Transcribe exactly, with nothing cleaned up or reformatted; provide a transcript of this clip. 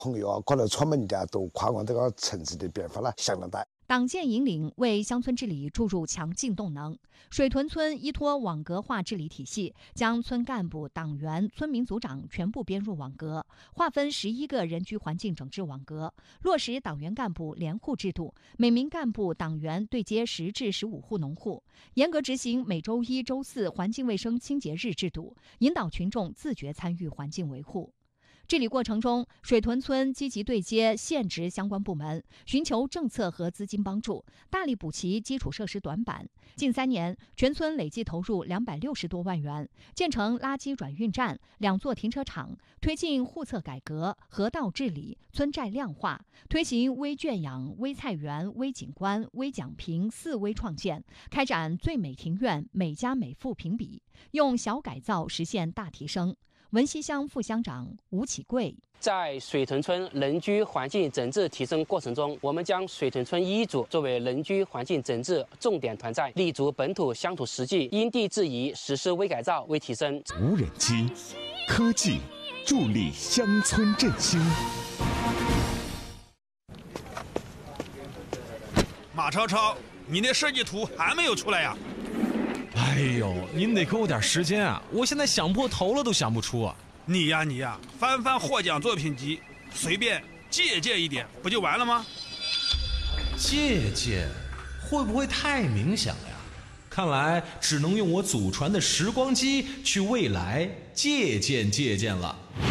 朋友啊，过来出门的都夸我这个城市的变化了相当大。 党建引领为乡村治理注入强劲动能。水屯村依托网格化治理体系，将村干部、党员、村民组长全部编入网格，划分十一个人居环境整治网格，落实党员干部联户制度，每名干部、党员对接十至十五户农户，严格执行每周一、周四环境卫生清洁日制度，引导群众自觉参与环境维护。治理过程中，水屯村积极对接县直相关部门，寻求政策和资金帮助，大力补齐基础设施短板。近三年，全村累计投入两百六十多万元，建成垃圾转运站、两座停车场，推进户册改革、河道治理、村寨量化，推行微圈养、微菜园、微景观、微讲评四微创建，开展最美庭院、每家每户评比，用小改造实现大提升。文溪乡副乡长吴启贵在水屯村人居环境整治提升过程中，我们将水屯村一组作为人居环境整治重点团寨，立足本土乡土实际，因地制宜实施微改造、微提升。 无人机科技助力乡村振兴。 马超超，你那设计图还没有出来呀？ 哎呦，您得给我点时间啊！我现在想破头了都想不出啊！ 你呀你呀，翻翻获奖作品集，随便借鉴一点，不就完了吗？ 借鉴会不会太冥想呀？看来只能用我祖传的时光机去未来借鉴借鉴了。